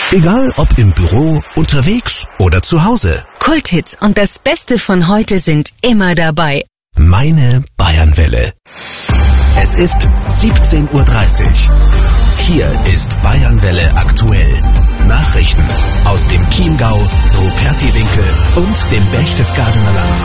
Egal ob im Büro, unterwegs oder zu Hause. Kulthits und das Beste von heute sind immer dabei. Meine Bayernwelle. Es ist 17:30 Uhr. Hier ist Bayernwelle aktuell. Nachrichten aus dem Chiemgau, Rupertiwinkel und dem Berchtesgadener Land.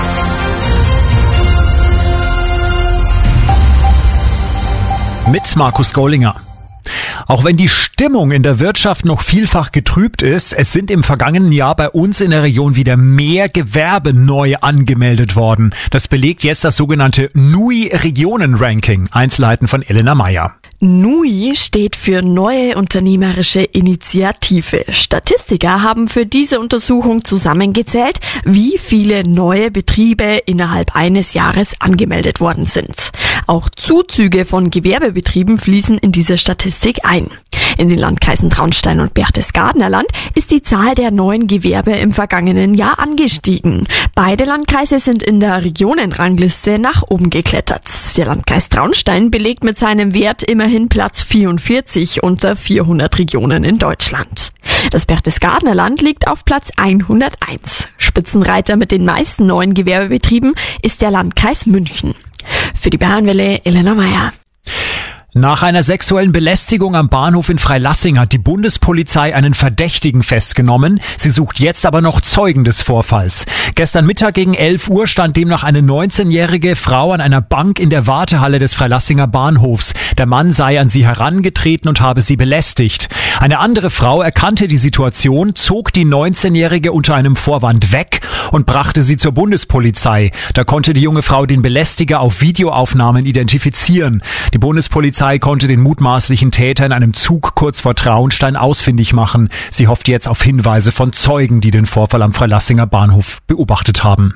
Mit Markus Gollinger. Auch wenn die Stimmung in der Wirtschaft noch vielfach getrübt ist, es sind im vergangenen Jahr bei uns in der Region wieder mehr Gewerbe neu angemeldet worden. Das belegt jetzt das sogenannte NUI-Regionen-Ranking. Einzelheiten von Elena Meyer. NUI steht für Neue Unternehmerische Initiative. Statistiker haben für diese Untersuchung zusammengezählt, wie viele neue Betriebe innerhalb eines Jahres angemeldet worden sind. Auch Zuzüge von Gewerbebetrieben fließen in diese Statistik ein. In den Landkreisen Traunstein und Berchtesgadener Land ist die Zahl der neuen Gewerbe im vergangenen Jahr angestiegen. Beide Landkreise sind in der Regionenrangliste nach oben geklettert. Der Landkreis Traunstein belegt mit seinem Wert immerhin Platz 44 unter 400 Regionen in Deutschland. Das Berchtesgadener Land liegt auf Platz 101. Spitzenreiter mit den meisten neuen Gewerbebetrieben ist der Landkreis München. Für die Bayernwelle Elena Meyer. Nach einer sexuellen Belästigung am Bahnhof in Freilassing hat die Bundespolizei einen Verdächtigen festgenommen. Sie sucht jetzt aber noch Zeugen des Vorfalls. Gestern Mittag gegen 11 Uhr stand demnach eine 19-jährige Frau an einer Bank in der Wartehalle des Freilassinger Bahnhofs. Der Mann sei an sie herangetreten und habe sie belästigt. Eine andere Frau erkannte die Situation, zog die 19-jährige unter einem Vorwand weg und brachte sie zur Bundespolizei. Da konnte die junge Frau den Belästiger auf Videoaufnahmen identifizieren. Die Bundespolizei konnte den mutmaßlichen Täter in einem Zug kurz vor Traunstein ausfindig machen. Sie hofft jetzt auf Hinweise von Zeugen, die den Vorfall am Freilassinger Bahnhof beobachtet haben.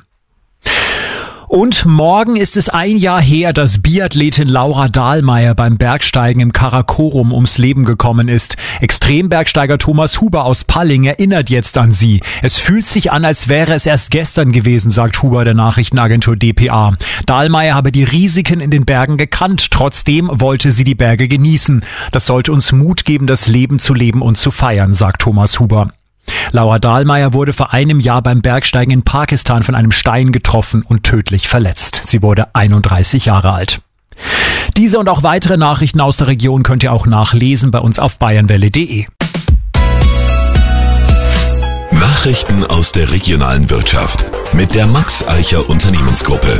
Und morgen ist es ein Jahr her, dass Biathletin Laura Dahlmeier beim Bergsteigen im Karakorum ums Leben gekommen ist. Extrembergsteiger Thomas Huber aus Palling erinnert jetzt an sie. Es fühlt sich an, als wäre es erst gestern gewesen, sagt Huber der Nachrichtenagentur dpa. Dahlmeier habe die Risiken in den Bergen gekannt. Trotzdem wollte sie die Berge genießen. Das sollte uns Mut geben, das Leben zu leben und zu feiern, sagt Thomas Huber. Laura Dahlmeier wurde vor einem Jahr beim Bergsteigen in Pakistan von einem Stein getroffen und tödlich verletzt. Sie wurde 31 Jahre alt. Diese und auch weitere Nachrichten aus der Region könnt ihr auch nachlesen bei uns auf bayernwelle.de. Nachrichten aus der regionalen Wirtschaft mit der Max Eicher Unternehmensgruppe.